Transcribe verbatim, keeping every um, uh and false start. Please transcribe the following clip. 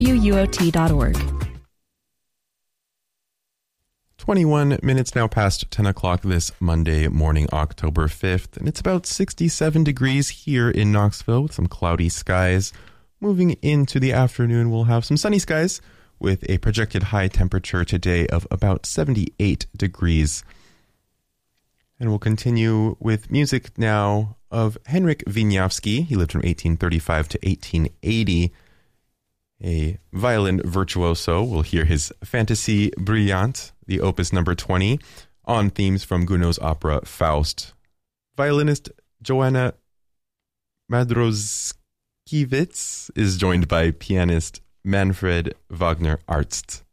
U O T dot org. twenty-one minutes now past ten o'clock this Monday morning, October fifth, and it's about sixty-seven degrees here in Knoxville with some cloudy skies. Moving into the afternoon, we'll have some sunny skies with a projected high temperature today of about seventy-eight degrees. And we'll continue with music now of Henryk Wieniawski. He lived from eighteen thirty-five to eighteen eighty. A violin virtuoso. We'll hear his Fantasie Brillante, the opus number twenty, on themes from Gounod's opera Faust. Violinist Joanna Madroskiewicz is joined by pianist Manfred Wagner-Arzt.